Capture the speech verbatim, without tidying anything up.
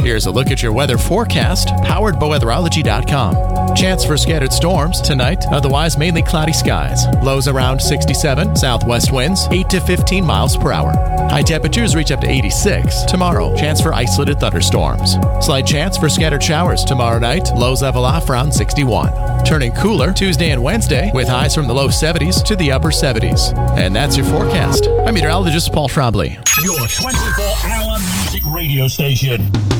Here's a look at your weather forecast, powered by weatherology dot com. Chance for scattered storms tonight, otherwise mainly cloudy skies. Lows around sixty-seven, southwest winds eight to fifteen miles per hour. High temperatures reach up to eighty-six. Tomorrow, chance for isolated thunderstorms. Slight chance for scattered showers tomorrow night, lows level off around sixty-one. Turning cooler Tuesday and Wednesday with highs from the low seventies to the upper seventies. And that's your forecast. I'm meteorologist Paul Trombley. Your twenty-four hour music radio station.